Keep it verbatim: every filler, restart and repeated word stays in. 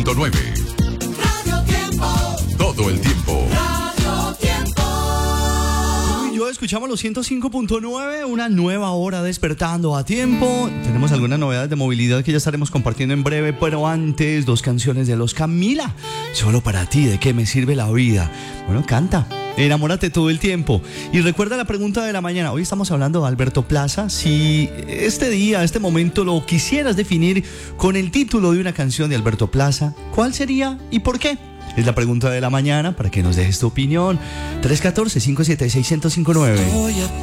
nueve. Radio Tiempo. Todo el tiempo. Radio Tiempo. Tú y yo escuchamos los ciento cinco punto nueve, una nueva hora despertando a tiempo. Tenemos algunas novedades de movilidad que ya estaremos compartiendo en breve, pero antes, dos canciones de los Camila. Solo para ti, ¿de qué me sirve la vida? Bueno, canta. Enamórate todo el tiempo. Y recuerda la pregunta de la mañana. Hoy estamos hablando de Alberto Plaza. Si este día, este momento lo quisieras definir con el título de una canción de Alberto Plaza, ¿cuál sería y por qué? Es la pregunta de la mañana para que nos dejes tu opinión. tres uno cuatro, cinco siete seis, cero cinco nueve.